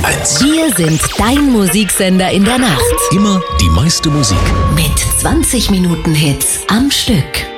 1. Wir sind dein Musiksender in der Nacht. Immer die meiste Musik. Mit 20 Minuten Hits am Stück.